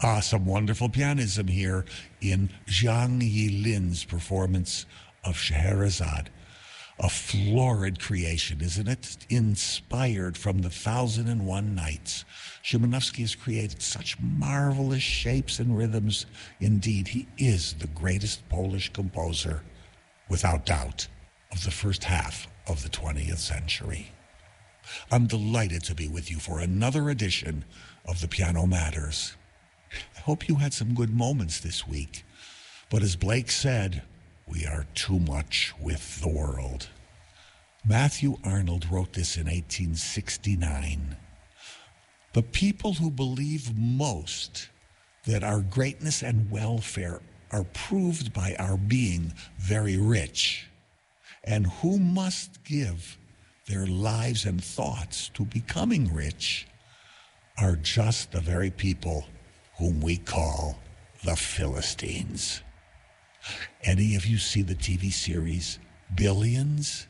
Some wonderful pianism here in Zhang Yilin's performance of Scheherazade. A florid creation, isn't it? Inspired from the 1001 Nights. Szymanowski has created such marvelous shapes and rhythms. Indeed, he is the greatest Polish composer, without doubt, of the first half of the 20th century. I'm delighted to be with you for another edition of The Piano Matters. I hope you had some good moments this week, but as Blake said, we are too much with the world. Matthew Arnold wrote this in 1869. The people who believe most that our greatness and welfare are proved by our being very rich, and who must give their lives and thoughts to becoming rich, are just the very people whom we call the Philistines. Any of you see the TV series Billions?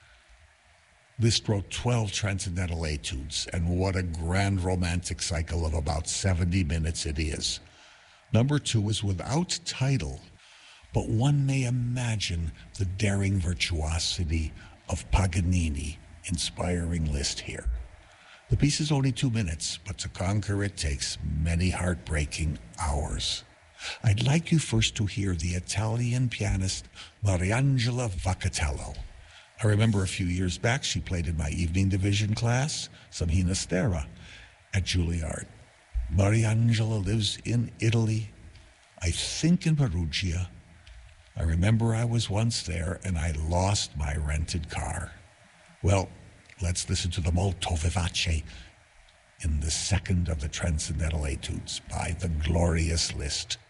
Liszt wrote 12 transcendental etudes, and what a grand romantic cycle of about 70 minutes it is. Number 2 is without title, but one may imagine the daring virtuosity of Paganini inspiring Liszt here. The piece is only 2 minutes, but to conquer it takes many heartbreaking hours. I'd like you first to hear the Italian pianist Mariangela Vaccatello. I remember a few years back she played in my evening division class, some Hinastera, at Juilliard. Mariangela lives in Italy, I think in Perugia. I remember I was once there and I lost my rented car. Well, let's listen to the Molto Vivace in the second of the Transcendental Etudes by the glorious Liszt.